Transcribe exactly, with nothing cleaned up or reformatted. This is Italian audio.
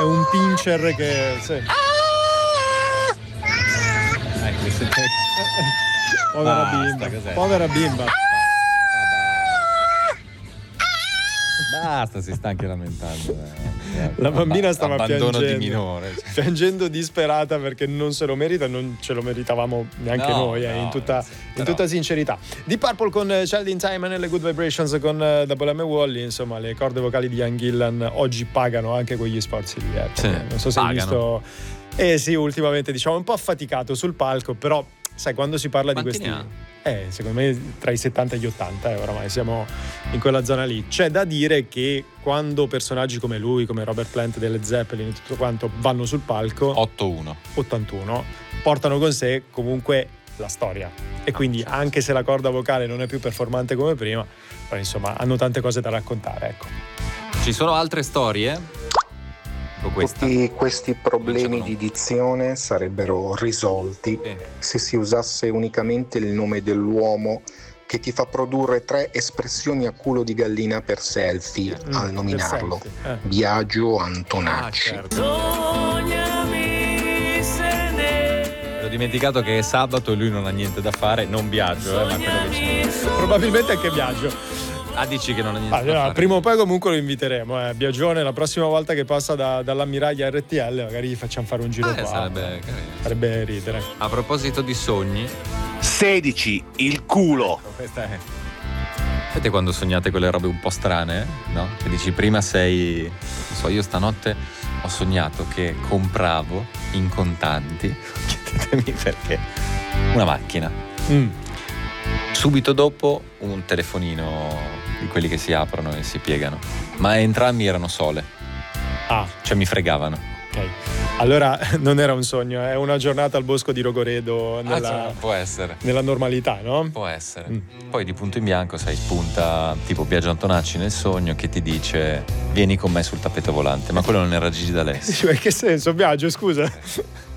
è un pincher che sì. Ecco, sente... povera Basta, bimba cos'è? povera bimba Basta, si sta anche lamentando. eh. La bambina stava Abbandono piangendo, di minore. Cioè. piangendo disperata perché non se lo merita, non ce lo meritavamo neanche No, noi, eh, no, in, tutta, sì, in però. tutta sincerità. Deep Purple con Child in Time nelle Good Vibrations con uh, Double M. Wally, insomma le corde vocali di Ian Gillan oggi pagano anche quegli sforzi lì. Eh, Sì, non so se hai pagano. visto. Eh sì, ultimamente diciamo un po' affaticato sul palco, però sai quando si parla Quanti di questi... ne ha? Eh, secondo me tra i settanta e gli ottanta, eh, oramai siamo in quella zona lì. C'è da dire che quando personaggi come lui, come Robert Plant delle Zeppelin e tutto quanto vanno sul palco, otto uno ottantuno, portano con sé comunque la storia. E quindi anche se la corda vocale non è più performante come prima, però insomma hanno tante cose da raccontare, ecco. Ci sono altre storie? O questa? Tutti questi problemi Cominciano. di dizione sarebbero risolti Sì. se si usasse unicamente il nome dell'uomo che ti fa produrre tre espressioni a culo di gallina per selfie Mm, al nominarlo. per selfie, eh. Biagio Ah, Antonacci. certo. Ho dimenticato che è sabato e lui non ha niente da fare, non Biagio, eh, ma quello che c'è. Probabilmente anche Biagio. Ah, dici che non ha niente Ah, da no, fare? prima o poi comunque lo inviteremo, eh. Biagione la prossima volta che passa da, dall'ammiraglia R T L magari gli facciamo fare un giro Ah, qua. eh, sarebbe carino. Farebbe ridere. A proposito di sogni, sedici il culo. questa è. Sapete quando sognate quelle robe un po' strane, no? Che dici prima sei, non so, io stanotte ho sognato che compravo in contanti, chiedetemi perché, una macchina. Mm. Subito dopo un telefonino di quelli che si aprono e si piegano, ma entrambi erano sole, Ah, cioè mi fregavano. ok. Allora non era un sogno, è una giornata al bosco di Rogoredo nella, Ah, cioè, può essere. nella normalità, no? Può essere. Mm. Poi di punto in bianco, sai, spunta tipo Biagio Antonacci nel sogno che ti dice vieni con me sul tappeto volante, ma quello non era Gigi D'Alessio. Dici, ma in che senso, Biagio, scusa?